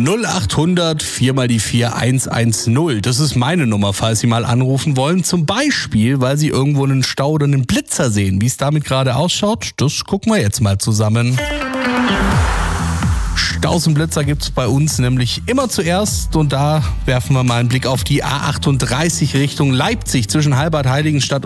0800 4 mal die 4 110. Das ist meine Nummer, falls Sie mal anrufen wollen. Zum Beispiel, weil Sie irgendwo einen Stau oder einen Blitzer sehen. Wie es damit gerade ausschaut, das gucken wir jetzt mal zusammen. Staus und Blitzer gibt es bei uns nämlich immer zuerst und da werfen wir mal einen Blick auf die A38 Richtung Leipzig zwischen Halbert Heiligenstadt